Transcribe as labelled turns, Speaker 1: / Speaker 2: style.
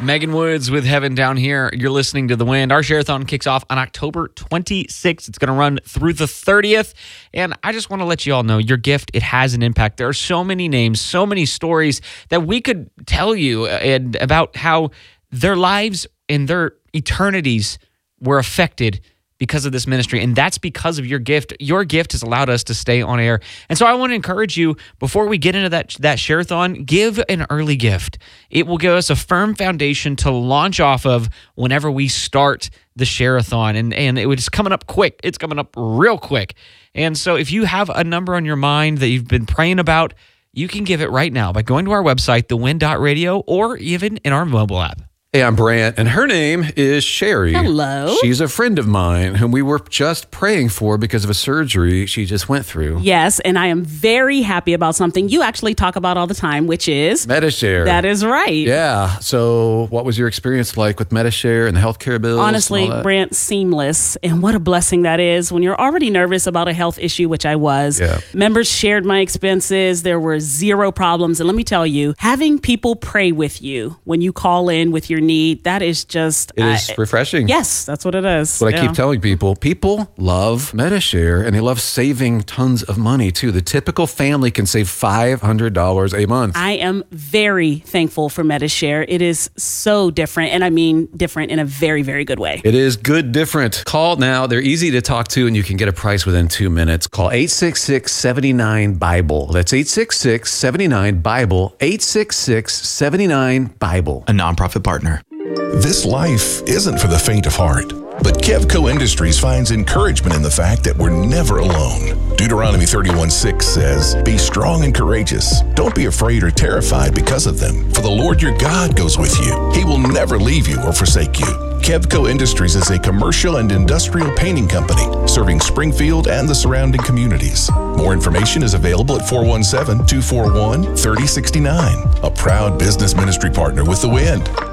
Speaker 1: Megan Woods with Heaven Down Here. You're listening to The Wind. Our Share-a-thon kicks off on October 26th. It's going to run through the 30th. And I just want to let you all know your gift, it has an impact. There are so many names, so many stories that we could tell you about how their lives and their eternities were affected because of this ministry, and that's because of your gift. Your gift has allowed us to stay on air. And so I want to encourage you, before we get into that share-a-thon, give an early gift. It will give us a firm foundation to launch off of whenever we start the share-a-thon. And it's coming up quick. It's coming up real quick. And so if you have a number on your mind that you've been praying about, you can give it right now by going to our website, thewind.radio, or even in our mobile app.
Speaker 2: Hey, I'm Brant, and her name is Sherry.
Speaker 3: Hello.
Speaker 2: She's a friend of mine whom we were just praying for because of a surgery she just went through.
Speaker 3: Yes, and I am very happy about something you actually talk about all the time, which is
Speaker 2: Medi-Share.
Speaker 3: That is right.
Speaker 2: Yeah. So what was your experience like with Medi-Share and the healthcare bills?
Speaker 3: Honestly, Brant, seamless. And what a blessing that is when you're already nervous about a health issue, which I was.
Speaker 2: Yeah.
Speaker 3: Members shared my expenses. There were zero problems. And let me tell you, having people pray with you when you call in with your need, that is just...
Speaker 2: It is refreshing.
Speaker 3: Yes, that's what it is.
Speaker 2: What I keep telling people. People love Medi-Share, and they love saving tons of money, too. The typical family can save $500 a month.
Speaker 3: I am very thankful for Medi-Share. It is so different, and I mean different in a very, very good way.
Speaker 2: It is good different. Call now. They're easy to talk to, and you can get a price within 2 minutes. Call 866-79-BIBLE. That's 866-79-BIBLE. 866-79-BIBLE.
Speaker 4: A nonprofit partner.
Speaker 5: This life isn't for the faint of heart, but Kevco Industries finds encouragement in the fact that we're never alone. Deuteronomy 31:6 says, "Be strong and courageous. Don't be afraid or terrified because of them, for the Lord your God goes with you. He will never leave you or forsake you." Kevco Industries is a commercial and industrial painting company serving Springfield and the surrounding communities. More information is available at 417-241-3069. A proud business ministry partner with The Wind.